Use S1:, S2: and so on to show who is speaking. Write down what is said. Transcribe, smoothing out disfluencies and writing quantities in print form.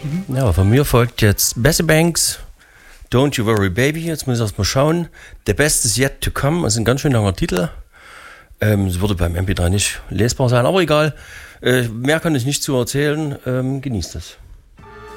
S1: Ja, von mir folgt jetzt Bessie Banks, Don't You Worry Baby. Jetzt muss ich erst mal schauen. The Best is Yet to Come. Das ist ein ganz schön langer Titel. Es würde beim MP3 nicht lesbar sein, aber egal. Mehr kann ich nicht zu erzählen. Genießt es.